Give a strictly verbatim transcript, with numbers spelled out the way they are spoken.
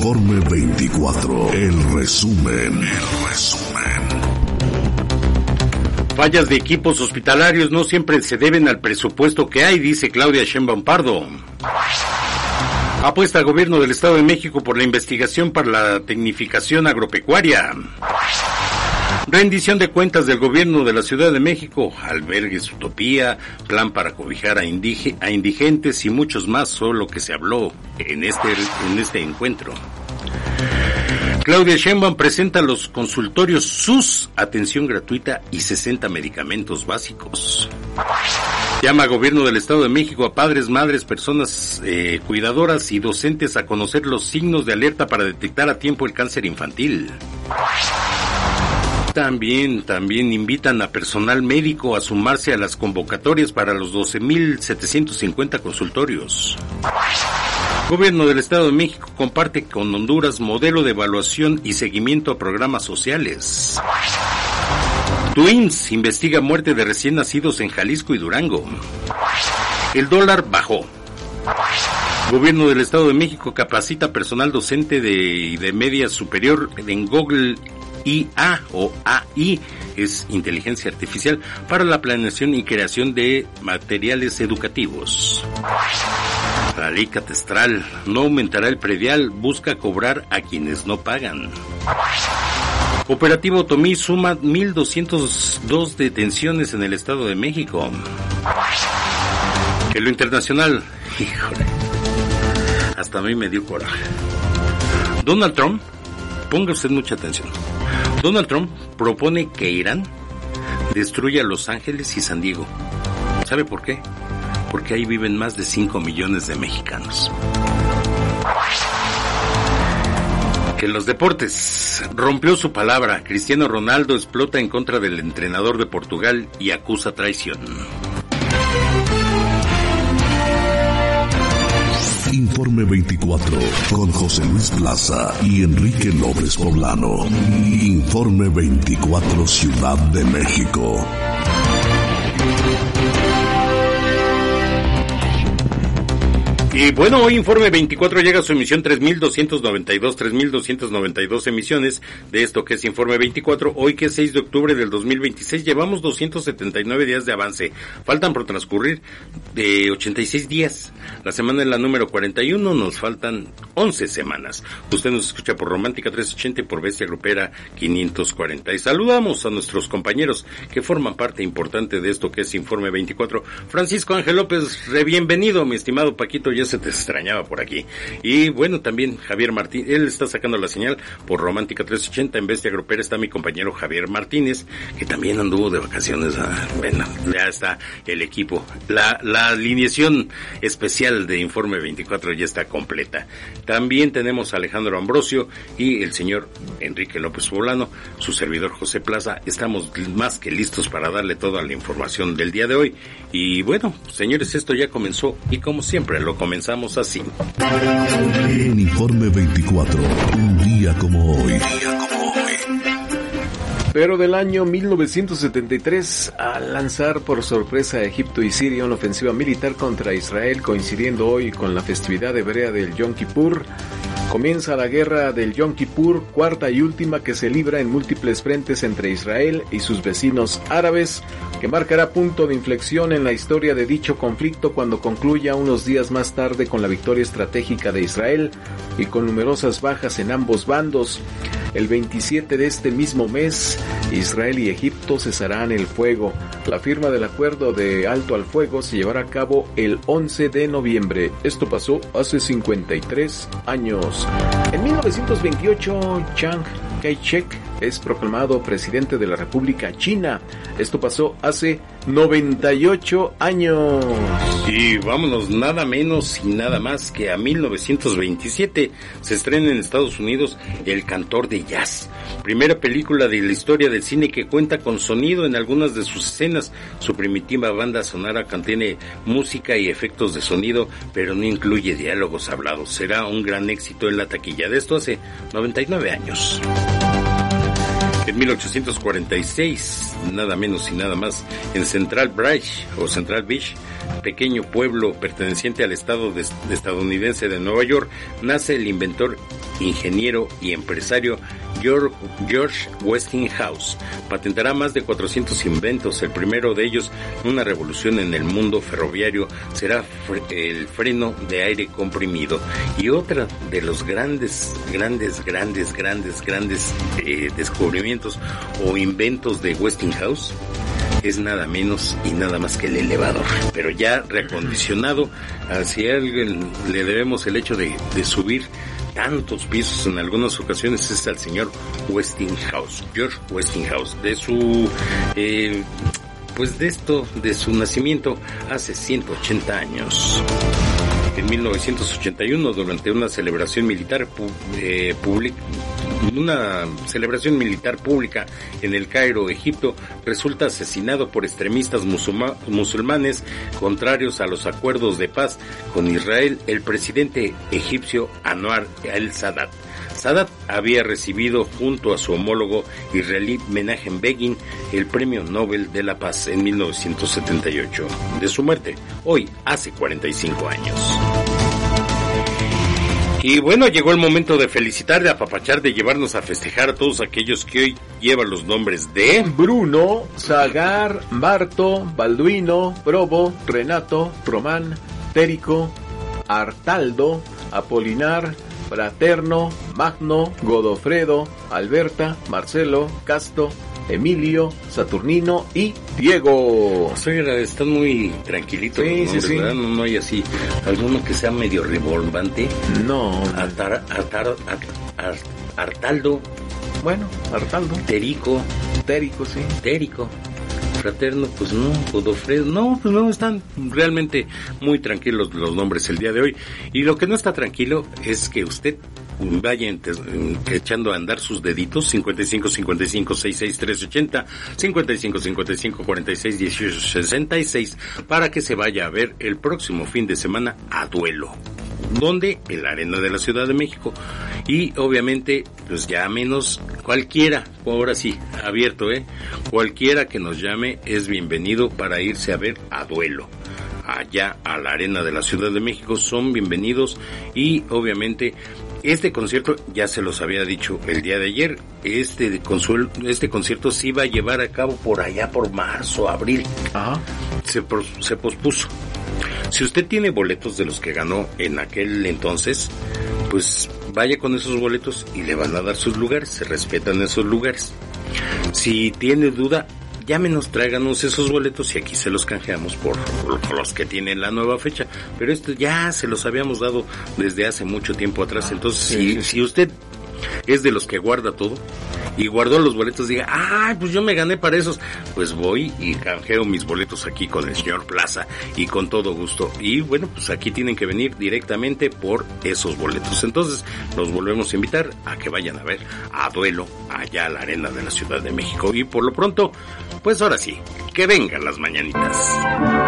Informe veinticuatro, el resumen, el resumen. Fallas de equipos hospitalarios no siempre se deben al presupuesto que hay, dice Claudia Sheinbaum Pardo. Apuesta al gobierno del Estado de México por la investigación para la tecnificación agropecuaria. Rendición de cuentas del gobierno de la Ciudad de México, albergues Utopía, plan para cobijar a, indige, a indigentes y muchos más, solo que se habló en este, en este encuentro. Claudia Sheinbaum presenta los consultorios S U S, atención gratuita y sesenta medicamentos básicos. Llama a gobierno del Estado de México a padres, madres, personas eh, cuidadoras y docentes a conocer los signos de alerta para detectar a tiempo el cáncer infantil. También, también invitan a personal médico a sumarse a las convocatorias para los doce mil setecientos cincuenta consultorios. Gobierno del Estado de México comparte con Honduras modelo de evaluación y seguimiento a programas sociales. Twins investiga muerte de recién nacidos en Jalisco y Durango. El dólar bajó. Gobierno del Estado de México capacita personal docente de, de media superior en Google I A o A I, es inteligencia artificial, para la planeación y creación de materiales educativos. La ley catastral no aumentará el predial, busca cobrar a quienes no pagan. Operativo Otomí suma mil doscientas dos detenciones en el Estado de México. En lo internacional, híjole, hasta a mí me dio coraje. Donald Trump, ponga usted mucha atención. Donald Trump propone que Irán destruya Los Ángeles y San Diego. ¿Sabe por qué? Porque ahí viven más de cinco millones de mexicanos. En los deportes, rompió su palabra. Cristiano Ronaldo explota en contra del entrenador de Portugal y acusa traición. Informe veinticuatro con José Luis Plaza y Enrique López Poblano. Informe veinticuatro, Ciudad de México. Y bueno, hoy Informe veinticuatro llega a su emisión tres mil doscientos noventa y dos, tres mil doscientos noventa y dos emisiones de esto que es Informe veinticuatro. Hoy que es seis de octubre del dos mil veintiséis, llevamos doscientos setenta y nueve días de avance. Faltan por transcurrir de ochenta y seis días. La semana es la número cuarenta y uno, nos faltan once semanas. Usted nos escucha por Romántica trescientos ochenta y por Bestia Grupera quinientos cuarenta. Y saludamos a nuestros compañeros que forman parte importante de esto que es Informe veinticuatro. Francisco Ángel López, re bienvenido, mi estimado Paquito, ya se te extrañaba por aquí. Y bueno, también Javier Martín, él está sacando la señal por Romántica trescientos ochenta. En Bestia Grupera está mi compañero Javier Martínez, que también anduvo de vacaciones. Ah, bueno, ya está el equipo. La, la alineación especial de Informe veinticuatro ya está completa. También tenemos a Alejandro Ambrosio y el señor Enrique López Poblano, su servidor José Plaza. Estamos más que listos para darle toda la información del día de hoy. Y bueno, señores, esto ya comenzó y como siempre lo comenzamos así. En Informe veinticuatro, un día como hoy. Día como hoy. Pero del año mil novecientos setenta y tres, al lanzar por sorpresa a Egipto y Siria una ofensiva militar contra Israel, coincidiendo hoy con la festividad hebrea del Yom Kippur, comienza la guerra del Yom Kippur, cuarta y última que se libra en múltiples frentes entre Israel y sus vecinos árabes, que marcará punto de inflexión en la historia de dicho conflicto cuando concluya unos días más tarde con la victoria estratégica de Israel y con numerosas bajas en ambos bandos. El veintisiete de este mismo mes, Israel y Egipto cesarán el fuego. La firma del acuerdo de alto al fuego se llevará a cabo el once de noviembre. Esto pasó hace cincuenta y tres años. En mil novecientos veintiocho, Chiang Kai-shek es proclamado presidente de la República China. Esto pasó hace noventa y ocho años. Y vámonos nada menos y nada más que a mil novecientos veintisiete se estrena en Estados Unidos El Cantor de Jazz, primera película de la historia del cine que cuenta con sonido en algunas de sus escenas. Su primitiva banda sonora contiene música y efectos de sonido, pero no incluye diálogos hablados. Será un gran éxito en la taquilla. De esto hace noventa y nueve años. En mil ochocientos cuarenta y seis, nada menos y nada más, en Central Beach, o Central Beach, pequeño pueblo perteneciente al estado de, de estadounidense de Nueva York, nace el inventor ingeniero y empresario George, George Westinghouse patentará más de cuatrocientos inventos. El primero de ellos, una revolución en el mundo ferroviario, será el freno de aire comprimido. Y otra de los grandes, grandes, grandes, grandes, grandes eh, descubrimientos o inventos de Westinghouse es nada menos y nada más que el elevador, pero ya reacondicionado. Hacia alguien le debemos el hecho de, de subir tantos pisos en algunas ocasiones es al señor Westinghouse, George Westinghouse, de su eh, pues de esto, de su nacimiento hace ciento ochenta años. En mil novecientos ochenta y uno, durante una celebración militar eh, pública, una celebración militar pública en el Cairo, Egipto, resulta asesinado por extremistas musulma, musulmanes contrarios a los acuerdos de paz con Israel el presidente egipcio Anwar el-Sadat. Sadat había recibido junto a su homólogo israelí Menachem Begin el Premio Nobel de la Paz en mil novecientos setenta y ocho. De su muerte, hoy hace cuarenta y cinco años. Y bueno, llegó el momento de felicitar, de apapachar, de llevarnos a festejar a todos aquellos que hoy llevan los nombres de Bruno, Zagar, Barto, Balduino, Probo, Renato, Román, Térico, Artaldo, Apolinar, Fraterno, Magno, Godofredo, Alberta, Marcelo, Casto, Emilio, Saturnino y Diego. Oiga, están muy tranquilitos sí, los nombres, sí, sí. ¿verdad? No, no hay así alguno que sea medio revolvante. No. Artar, Artar, Artar, Artaldo. Bueno, Artaldo. Terico. Térico, sí. Térico. Fraterno, pues no. Godofredo, no, pues no, están realmente muy tranquilos los nombres el día de hoy. Y lo que no está tranquilo es que usted vaya echando a andar sus deditos. Cincuenta y cinco, cincuenta y cinco, sesenta y seis, trece ochenta, cincuenta y cinco, cincuenta y cinco, cuarenta y seis, dieciocho, sesenta y seis, para que se vaya a ver el próximo fin de semana a Duelo, donde en la Arena de la Ciudad de México. Y obviamente pues ya menos cualquiera, ahora sí, abierto, eh, cualquiera que nos llame es bienvenido para irse a ver a Duelo allá a la Arena de la Ciudad de México. Son bienvenidos. Y obviamente este concierto, ya se los había dicho el día de ayer, este de consuelo, este concierto se iba a llevar a cabo por allá por marzo, abril. Ajá. Se, se pospuso. Si usted tiene boletos de los que ganó en aquel entonces, pues vaya con esos boletos y le van a dar sus lugares, se respetan esos lugares. Si tiene duda, llámenos, tráiganos esos boletos y aquí se los canjeamos por, por los que tienen la nueva fecha. Pero esto ya se los habíamos dado desde hace mucho tiempo atrás. Entonces, si, si usted es de los que guarda todo y guardó los boletos, diga, ah, pues yo me gané para esos, pues voy y canjeo mis boletos aquí con el señor Plaza y con todo gusto. Y bueno, pues aquí tienen que venir directamente por esos boletos. Entonces los volvemos a invitar a que vayan a ver a Duelo allá a la Arena de la Ciudad de México. Y por lo pronto, pues ahora sí, que vengan las mañanitas.